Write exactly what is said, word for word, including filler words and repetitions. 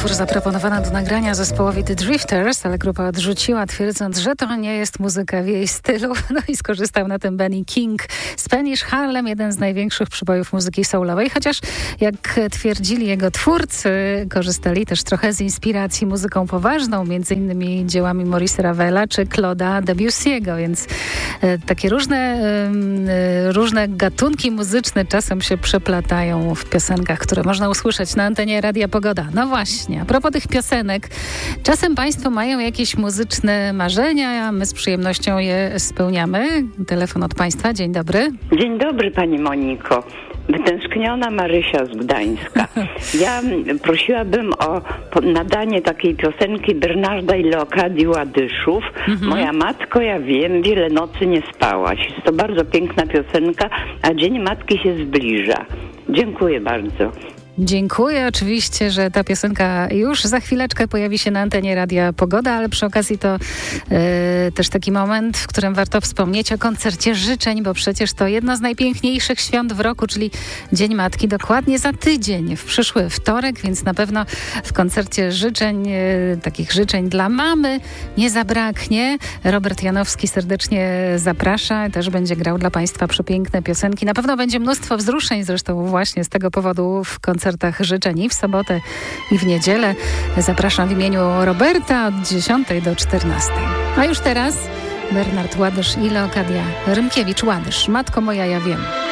utwór zaproponowano do nagrania zespołowi The Drifters, ale grupa odrzuciła, twierdząc, że to nie jest muzyka w jej stylu. No i skorzystał na tym Benny King. Spanish Harlem, jeden z największych przybojów muzyki soulowej, chociaż jak twierdzili jego twórcy, korzystali też trochę z inspiracji muzyką poważną, między innymi dziełami Maurice Ravela czy Claude'a Debussy'ego, więc e, takie różne, e, różne gatunki muzyczne czasem się przeplatają w piosenkach, które można usłyszeć na antenie Radia Pogoda. No właśnie, a propos tych piosenek, czasem Państwo mają jakieś muzyczne marzenia, a my z przyjemnością je spełniamy. Telefon od Państwa, dzień dobry. Dzień dobry Pani Moniko. Wytęskniona Marysia z Gdańska. Ja prosiłabym o nadanie takiej piosenki Bernarda i Leokadii Ładyszów. Mhm. Moja matko, ja wiem, wiele nocy nie spałaś. Jest to bardzo piękna piosenka, a Dzień Matki się zbliża. Dziękuję bardzo. Dziękuję oczywiście, że ta piosenka już za chwileczkę pojawi się na antenie Radia Pogoda, ale przy okazji to yy, też taki moment, w którym warto wspomnieć o koncercie życzeń, bo przecież to jedno z najpiękniejszych świąt w roku, czyli Dzień Matki, dokładnie za tydzień, w przyszły wtorek, więc na pewno w koncercie życzeń, yy, takich życzeń dla mamy nie zabraknie. Robert Janowski serdecznie zaprasza, też będzie grał dla Państwa przepiękne piosenki. Na pewno będzie mnóstwo wzruszeń, zresztą właśnie z tego powodu w koncercie koncertach życzeń i w sobotę i w niedzielę. Zapraszam w imieniu Roberta od dziesiątej do czternastej. A już teraz Bernard Ładysz i Leokadia Rymkiewicz-Ładysz. Matko moja, ja wiem.